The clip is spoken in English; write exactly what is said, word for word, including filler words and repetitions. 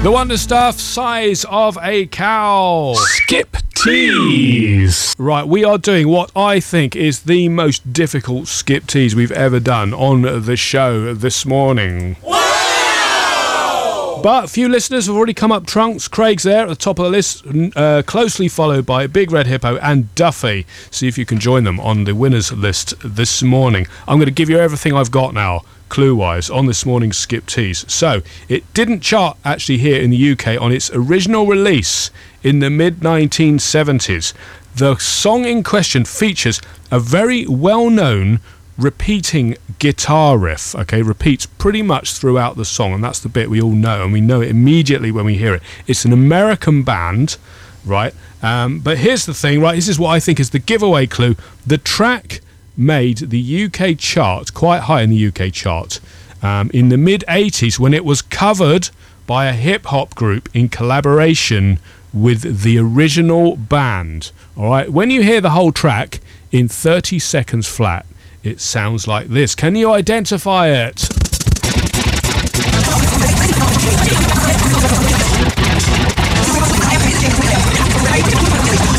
The Wonder Stuff, Size of a Cow. Skip tease. Right, we are doing what I think is the most difficult skip tease we've ever done on the show this morning. Wow! But a few listeners have already come up trunks. Craig's there at the top of the list, uh, closely followed by Big Red Hippo and Duffy. See if you can join them on the winners list this morning. I'm going to give you everything I've got now, clue-wise, on this morning's skip tease. So, it didn't chart actually here in the U K on its original release in the mid nineteen seventies. The song in question features a very well-known repeating guitar riff, okay, repeats pretty much throughout the song, and that's the bit we all know, and we know it immediately when we hear it. It's an American band, right, um, but here's the thing, right, this is what I think is the giveaway clue. The track made the U K chart, quite high in the U K chart, um, in the mid eighties when it was covered by a hip-hop group in collaboration with the original band. Alright, when you hear the whole track in thirty seconds flat, it sounds like this. Can you identify it?